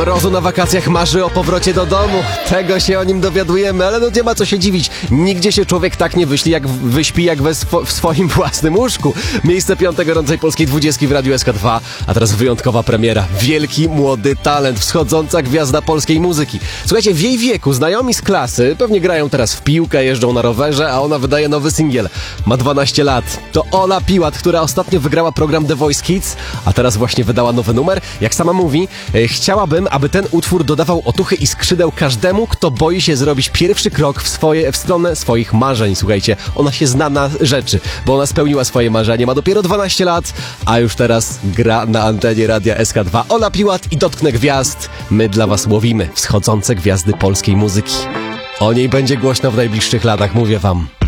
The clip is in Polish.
Mrozu na wakacjach marzy o powrocie do domu. Tego się o nim dowiadujemy, ale no nie ma co się dziwić. Nigdzie się człowiek tak nie wyśpi jak w swoim własnym łóżku. Miejsce 5. gorącej polskiej 20 w Radiu SK2, a teraz wyjątkowa premiera. Wielki, młody talent, wschodząca gwiazda polskiej muzyki. Słuchajcie, w jej wieku znajomi z klasy pewnie grają teraz w piłkę, jeżdżą na rowerze, a ona wydaje nowy singiel. Ma 12 lat. To Ola Piłat, która ostatnio wygrała program The Voice Kids, a teraz właśnie wydała nowy numer. Jak sama mówi, chciałabym, aby ten utwór dodawał otuchy i skrzydeł każdemu, kto boi się zrobić pierwszy krok w stronę swoich marzeń. Słuchajcie, ona się zna na rzeczy, bo ona spełniła swoje marzenie, ma dopiero 12 lat, a już teraz gra na antenie Radia SK2. Ola Piłat i Dotknę Gwiazd. My dla was łowimy wschodzące gwiazdy polskiej muzyki. O niej będzie głośno w najbliższych latach, mówię wam.